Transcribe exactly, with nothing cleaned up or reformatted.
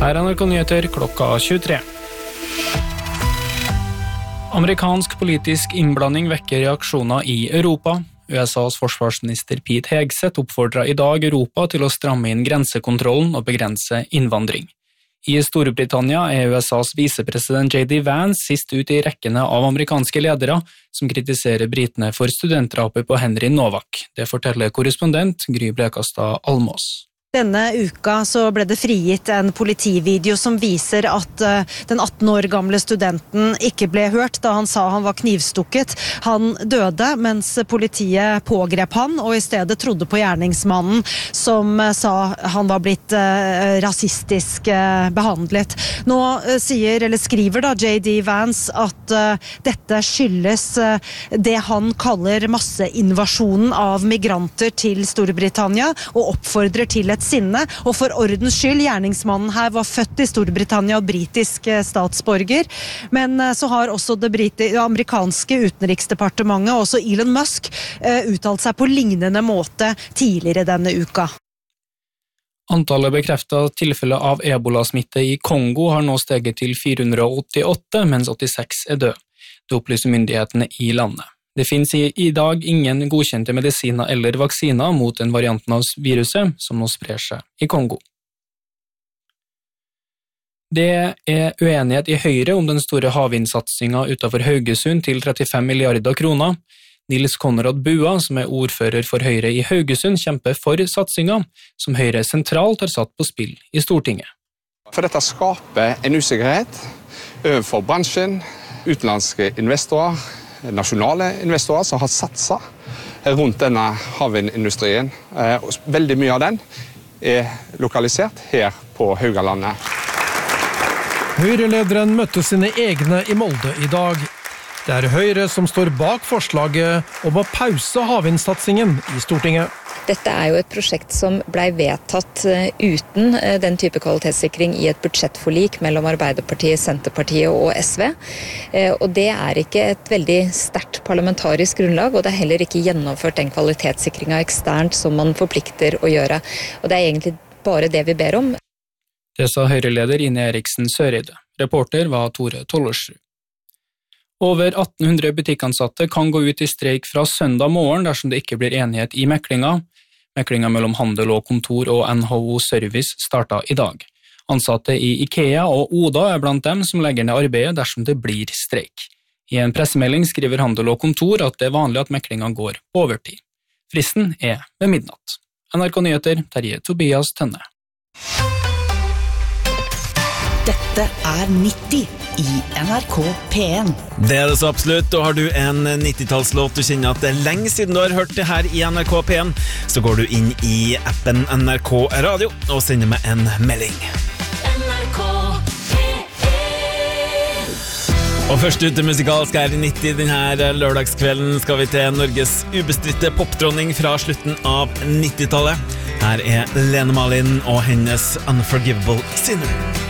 Her er N R K Nyheter klokka tjuetre. Amerikansk politisk innblanding vekker reaksjoner i Europa. U S A's forsvarsminister Pete Hegseth oppfordrer i dag Europa til å stramme inn grensekontrollen og begrense innvandring. I Storbritannia er U S A's visepresident J D Vance sist ut i rekkene av amerikanske ledere som kritiserer britene for studentdrapet på Henry Novak. Det forteller korrespondent Gry Blekastad Almås. Denne uka så ble det frigitt en politivideo som viser at uh, den atten år gamle studenten ikke ble hørt da han sa han var knivstukket. Han døde mens politiet pågrep han og i stedet trodde på gjerningsmannen som uh, sa han var blitt uh, rasistisk uh, behandlet. Nå uh, sier, eller skriver da J D Vance at uh, dette skyldes uh, det han kaller masseinvasjonen av migranter til Storbritannia og oppfordrer til et sinne, og for ordens skyld, gjerningsmannen her var født i Storbritannia og britisk statsborger, men så har også det, briti- det amerikanske utenriksdepartementet, også Elon Musk, uttalt seg på lignende måte tidligere denne uka. Antallet bekreftet tilfeller av ebola-smitte i Kongo har nå steget til fire hundre åttiåtte, mens åttiseks er døde. Det opplyser myndighetene i landet. Det finnes i, i dag ingen godkjente medisiner eller vaksiner mot den varianten av viruset som nå sprer seg i Kongo. Det er uenighet i Høyre om den store havvindsatsingen utenfor Haugesund til trettifem milliarder kroner. Nils Konrad Bua, som er ordfører for Høyre i Haugesund, kjemper for satsingen, som Høyre sentralt har satt på spill i Stortinget. For dette skaper en usikkerhet overfor bransjen, utenlandske investorer, nasjonale investorer som har satset rundt denne havvindindustrien. Veldig mye av den er lokalisert her på Haugalandet. Høyre-lederen møtte sine egne i Molde i dag. Det er Høyre som står bak forslaget om å pause havvindsatsingen i Stortinget. Dette er jo et prosjekt som ble vedtatt uten den type kvalitetssikring i et budsjettforlik mellom Arbeiderpartiet, Senterpartiet og S V. Og det er ikke et veldig sterkt parlamentarisk grunnlag, og det er heller ikke gjennomført den kvalitetssikringen eksternt som man forplikter å gjøre. Og det er egentlig bare det vi ber om. Det sa Høyre-leder Ine Eriksen Søreide. Reporter var Tore Tollersrud. Over atten hundre butikkansatte kan gå ut i streik fra søndag morgen dersom det ikke blir enighet i meklinga. Meklinga mellom handel og kontor og N H O Service startet i dag. Ansatte i IKEA og Oda er blant dem som legger ned arbeidet dersom det blir streik. I en pressemelding skriver handel og kontor at det er vanlig at meklinga går på overtid. Fristen er ved midnatt. N R K Nyheter, Terje Tobias Tønne. Dette er nitti i N R K P en. Det er det så absolutt, og har du en nittitallslåt du kjenner at det er lenge siden du har hørt det her i N R K P en, så går du inn i appen N R K Radio og sender meg en melding. N R K P en. Og først ut til musikalsk her i nitti denne lørdagskvelden skal vi til Norges ubestridte popdronning fra slutten av nittitallet. Her er Lene Marlin og hennes Unforgivable Sinner.